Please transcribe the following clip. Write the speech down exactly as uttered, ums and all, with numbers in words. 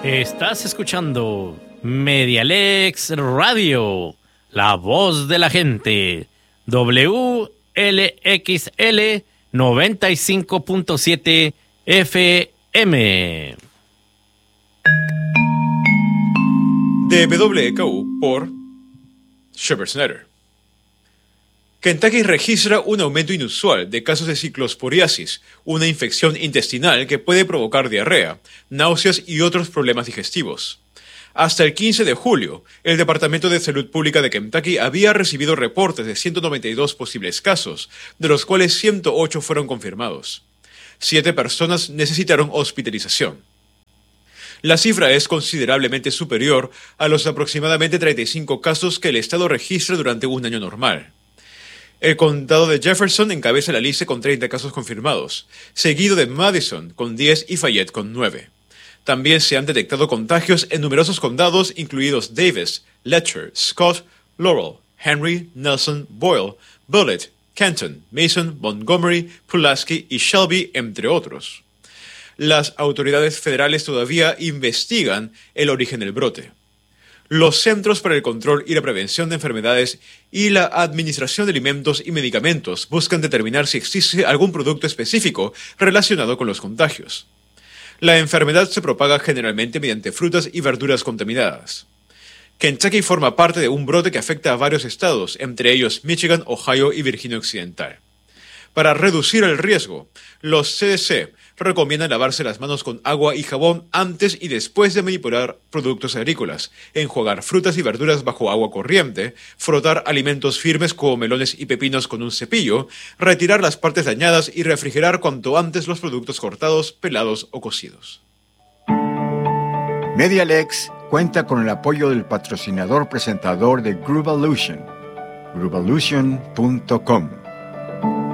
Estás escuchando Medialex Radio, la voz de la gente, W L X L noventa y cinco punto siete F M. De W K U por Shepard Snyder. Kentucky registra un aumento inusual de casos de ciclosporiasis, una infección intestinal que puede provocar diarrea, náuseas y otros problemas digestivos. Hasta el quince de julio, el Departamento de Salud Pública de Kentucky había recibido reportes de ciento noventa y dos posibles casos, de los cuales ciento ocho fueron confirmados. Siete personas necesitaron hospitalización. La cifra es considerablemente superior a los aproximadamente treinta y cinco casos que el estado registra durante un año normal. El condado de Jefferson encabeza la lista con treinta casos confirmados, seguido de Madison con diez y Fayette con nueve. También se han detectado contagios en numerosos condados, incluidos Davis, Letcher, Scott, Laurel, Henry, Nelson, Boyle, Bullitt, Kenton, Mason, Montgomery, Pulaski y Shelby, entre otros. Las autoridades federales todavía investigan el origen del brote. Los Centros para el Control y la Prevención de Enfermedades y la Administración de Alimentos y Medicamentos buscan determinar si existe algún producto específico relacionado con los contagios. La enfermedad se propaga generalmente mediante frutas y verduras contaminadas. Kentucky forma parte de un brote que afecta a varios estados, entre ellos Michigan, Ohio y Virginia Occidental. Para reducir el riesgo, los C D C recomiendan lavarse las manos con agua y jabón antes y después de manipular productos agrícolas, enjuagar frutas y verduras bajo agua corriente, frotar alimentos firmes como melones y pepinos con un cepillo, retirar las partes dañadas y refrigerar cuanto antes los productos cortados, pelados o cocidos. Medialex cuenta con el apoyo del patrocinador presentador de Groovolution, groovolution punto com.